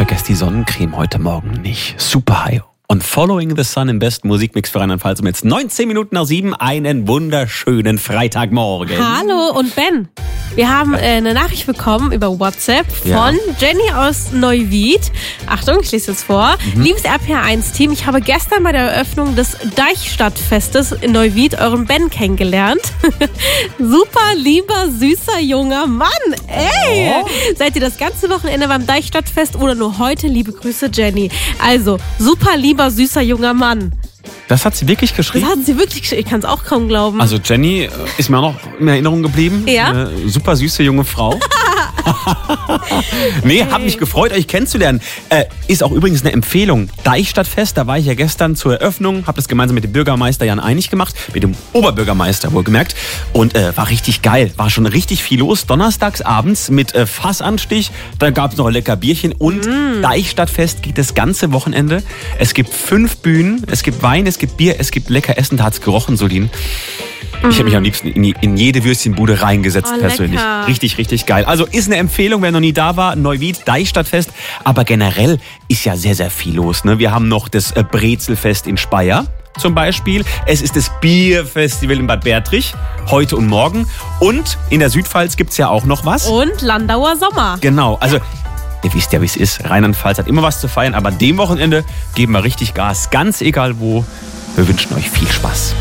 vergesst die Sonnencreme heute Morgen nicht. Super High. Und Following the Sun im besten Musikmix für Rheinland-Pfalz um jetzt 19 Minuten nach 7. Einen wunderschönen Freitagmorgen. Hallo und Ben. Wir haben eine Nachricht bekommen über WhatsApp von Jenny aus Neuwied. Achtung, ich lese jetzt vor. Liebes RPR1-Team, ich habe gestern bei der Eröffnung des Deichstadtfestes in Neuwied euren Ben kennengelernt. Super lieber, süßer, junger Mann. Ey! Oh. Seid ihr das ganze Wochenende beim Deichstadtfest oder nur heute? Liebe Grüße, Jenny. Also, super lieber, süßer, junger Mann. Das hat sie wirklich geschrieben? Das hat sie wirklich geschrieben. Ich kann es auch kaum glauben. Also Jenny ist mir auch noch in Erinnerung geblieben. Ja. Eine super süße junge Frau. Nee, hab mich gefreut, euch kennenzulernen. Ist auch übrigens eine Empfehlung. Deichstadtfest, da war ich ja gestern zur Eröffnung, habe das gemeinsam mit dem Bürgermeister Jan Einig gemacht, mit dem Oberbürgermeister wohlgemerkt. Und war richtig geil, war schon richtig viel los. Donnerstags abends mit Fassanstich, da gab es noch ein lecker Bierchen. Und Deichstadtfest geht das ganze Wochenende. Es gibt 5 Bühnen, es gibt Wein, es gibt Bier, es gibt lecker Essen. Da hat's gerochen, Solin. Ich habe mich am liebsten in jede Würstchenbude reingesetzt persönlich. Lecker. Richtig, richtig geil. Also ist eine Empfehlung, wer noch nie da war, Neuwied, Deichstadtfest. Aber generell ist ja sehr, sehr viel los. Ne? Wir haben noch das Brezelfest in Speyer zum Beispiel. Es ist das Bierfestival in Bad Bertrich, heute und morgen. Und in der Südpfalz gibt's ja auch noch was. Und Landauer Sommer. Genau, also ihr wisst ja, wie es ist. Rheinland-Pfalz hat immer was zu feiern, aber dem Wochenende geben wir richtig Gas. Ganz egal wo. Wir wünschen euch viel Spaß.